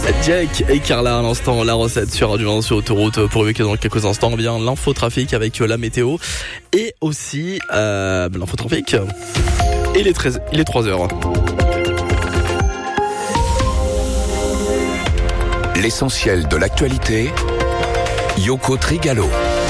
Jake et Carla à l'instant, la recette sur Radio 1 sur Autoroute pour évoquer dans quelques instants bien l'infotrafic avec la météo et aussi l'infotrafic. Et il est 3h. L'essentiel de l'actualité, Yoko Trigalo.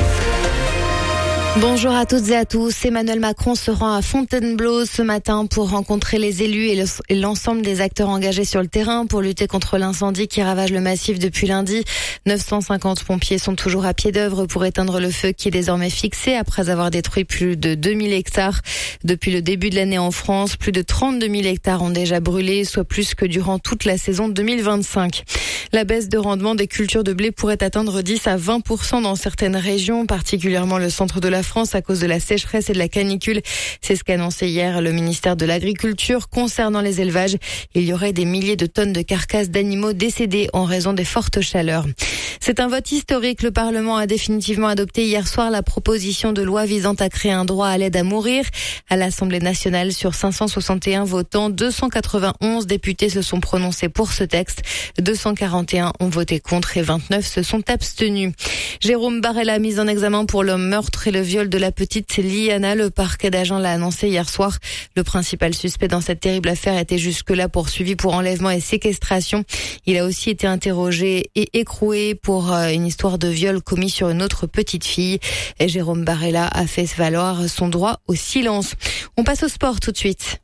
Bonjour à toutes et à tous. Emmanuel Macron se rend à Fontainebleau ce matin pour rencontrer les élus et l'ensemble des acteurs engagés sur le terrain pour lutter contre l'incendie qui ravage le massif depuis lundi. 950 pompiers sont toujours à pied d'œuvre pour éteindre le feu qui est désormais fixé après avoir détruit plus de 2000 hectares. Depuis le début de l'année en France, plus de 32 000 hectares ont déjà brûlé, soit plus que durant toute la saison 2025. La baisse de rendement des cultures de blé pourrait atteindre 10 à 20% dans certaines régions, particulièrement le centre de la France à cause de la sécheresse et de la canicule. C'est ce qu'a annoncé hier le ministère de l'Agriculture. Concernant les élevages, il y aurait des milliers de tonnes de carcasses d'animaux décédés en raison des fortes chaleurs. C'est un vote historique. Le Parlement a définitivement adopté hier soir la proposition de loi visant à créer un droit à l'aide à mourir. À l'Assemblée nationale, sur 561 votants, 291 députés se sont prononcés pour ce texte. 241 ont voté contre et 29 se sont abstenus. Jérôme Barella, mis en examen pour le meurtre et le viol de la petite Liana. Le parquet d'Agen l'a annoncé hier soir. Le principal suspect dans cette terrible affaire était jusque-là poursuivi pour enlèvement et séquestration. Il a aussi été interrogé et écroué pour une histoire de viol commis sur une autre petite fille. Et Jérôme Barella a fait valoir son droit au silence. On passe au sport tout de suite.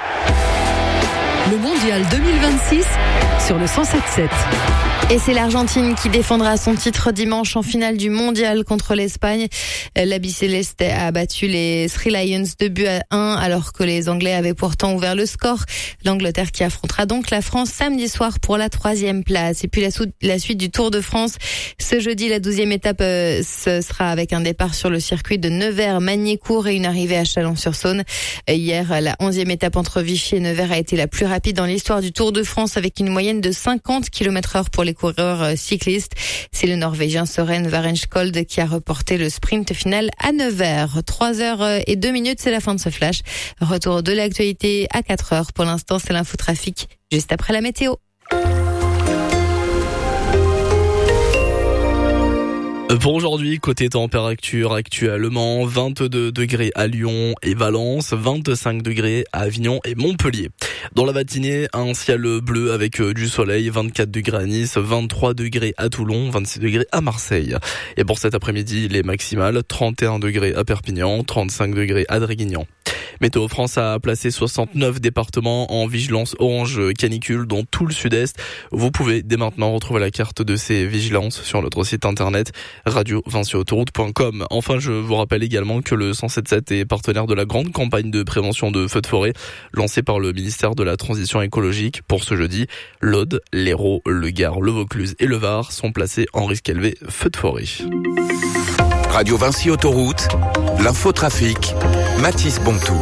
Le mondial 2026 sur le 107.7. Et c'est l'Argentine qui défendra son titre dimanche en finale du mondial contre l'Espagne. L'Albiceleste a battu les Three Lions 2-1 alors que les Anglais avaient pourtant ouvert le score. L'Angleterre qui affrontera donc la France samedi soir pour la 3e place. Et puis la suite du Tour de France. Ce jeudi, la 12e étape ce sera avec un départ sur le circuit de Nevers-Magny-Cours et une arrivée à Chalon-sur-Saône. Hier, la 11e étape entre Vichy et Nevers a été la plus rapide dans l'histoire du Tour de France avec une moyenne de 50 km/h pour les coureurs cyclistes. C'est le Norvégien Søren Varenskold qui a reporté le sprint final à Nevers. 3h02, c'est la fin de ce flash. Retour de l'actualité à 4h. Pour l'instant, c'est l'infotrafic juste après la météo. Pour aujourd'hui, côté température actuellement, 22 degrés à Lyon et Valence, 25 degrés à Avignon et Montpellier. Dans la matinée, un ciel bleu avec du soleil, 24 degrés à Nice, 23 degrés à Toulon, 26 degrés à Marseille. Et pour cet après-midi, les maximales, 31 degrés à Perpignan, 35 degrés à Draguignan. Météo France a placé 69 départements en vigilance orange canicule dans tout le sud-est. Vous pouvez dès maintenant retrouver la carte de ces vigilances sur notre site internet radio-autoroute.com. Enfin, je vous rappelle également que le 107.7 est partenaire de la grande campagne de prévention de feux de forêt lancée par le ministère de la Transition écologique. Pour ce jeudi, l'Aude, l'Hérault, le Gard, le Vaucluse et le Var sont placés en risque élevé feux de forêt. Radio Vinci Autoroute, l'infotrafic, Mathis Bontou.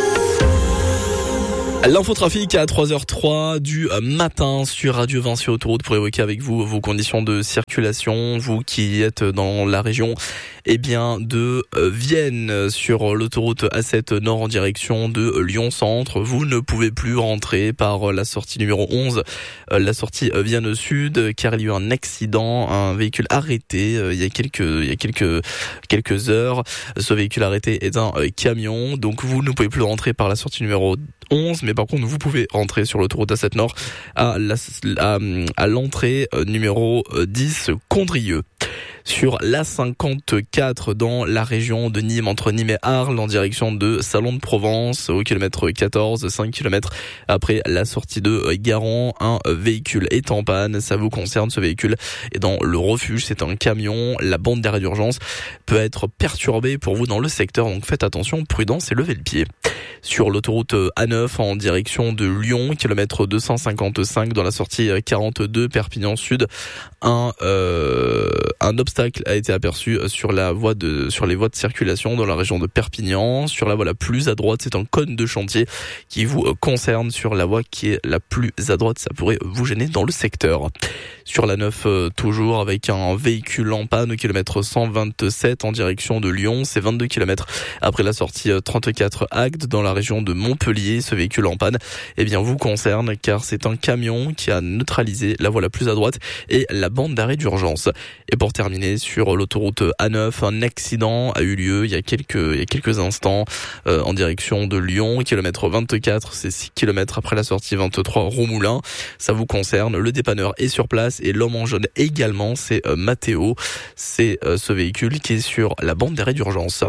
L'infotrafic à 3h03 du matin sur Radio Vinci Autoroute pour évoquer avec vous vos conditions de circulation, vous qui êtes dans la région de Vienne sur l'autoroute A7 Nord en direction de Lyon Centre. Vous ne pouvez plus rentrer par la sortie numéro 11, la sortie Vienne Sud, car il y a eu un accident, un véhicule arrêté il y a quelques heures. Ce véhicule arrêté est un camion, donc vous ne pouvez plus rentrer par la sortie numéro 11, mais par contre vous pouvez rentrer sur l'autoroute A7 Nord à l'entrée numéro 10 Condrieu. Sur l'A54 dans la région de Nîmes, entre Nîmes et Arles, en direction de Salon de Provence, au kilomètre 14, 5 km après la sortie de Garan, un véhicule est en panne. Ça vous concerne, ce véhicule est dans le refuge, c'est un camion. La bande d'arrêt d'urgence peut être perturbée pour vous dans le secteur, donc faites attention, prudence et levez le pied. Sur l'autoroute A9 en direction de Lyon, kilomètre 255 dans la sortie 42 Perpignan Sud, un obstacle obstacle a été aperçu sur les voies de circulation dans la région de Perpignan. Sur la voie la plus à droite, c'est un cône de chantier qui vous concerne. Sur la voie qui est la plus à droite, ça pourrait vous gêner dans le secteur. Sur la 9, toujours avec un véhicule en panne au kilomètre 127 en direction de Lyon. C'est 22 km après la sortie 34 Agde dans la région de Montpellier. Ce véhicule en panne, vous concerne car c'est un camion qui a neutralisé la voie la plus à droite et la bande d'arrêt d'urgence. Et pour terminer, sur l'autoroute A9, un accident a eu lieu il y a quelques instants en direction de Lyon. Kilomètre 24, c'est 6 km après la sortie 23 Roumoulin. Ça vous concerne. Le dépanneur est sur place et l'homme en jaune également, c'est Mathéo. C'est ce véhicule qui est sur la bande d'arrêt d'urgence.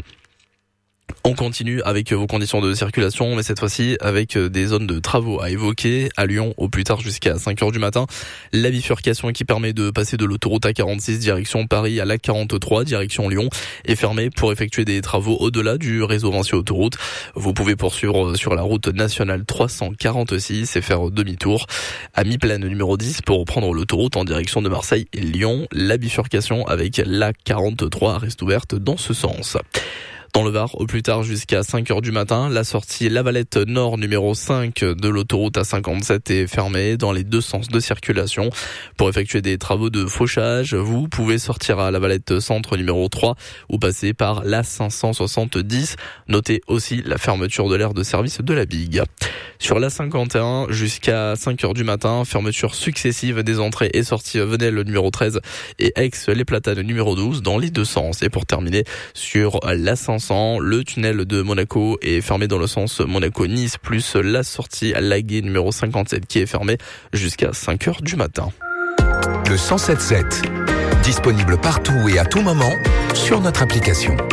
On continue avec vos conditions de circulation, mais cette fois-ci avec des zones de travaux à évoquer. À Lyon, au plus tard jusqu'à 5h du matin, la bifurcation qui permet de passer de l'autoroute A46 direction Paris à l'A43 direction Lyon est fermée pour effectuer des travaux au-delà du réseau Vinci Autoroute. Vous pouvez poursuivre sur la route nationale 346 et faire demi-tour à mi-plaine numéro 10 pour reprendre l'autoroute en direction de Marseille et Lyon. La bifurcation avec l'A43 reste ouverte dans ce sens. Dans le Var, au plus tard jusqu'à 5h du matin, la sortie Lavalette Nord numéro 5 de l'autoroute A57 est fermée dans les deux sens de circulation. Pour effectuer des travaux de fauchage, vous pouvez sortir à Lavalette Centre numéro 3 ou passer par l'A570. Notez aussi la fermeture de l'aire de service de la Bigue. Sur l'A51, jusqu'à 5h du matin, fermeture successive des entrées et sorties Venelle numéro 13 et Aix-les Platanes numéro 12 dans les deux sens. Et pour terminer, sur l'A500, le tunnel de Monaco est fermé dans le sens Monaco-Nice, plus la sortie à Laguet numéro 57 qui est fermée jusqu'à 5h du matin. Le 107.7, disponible partout et à tout moment sur notre application.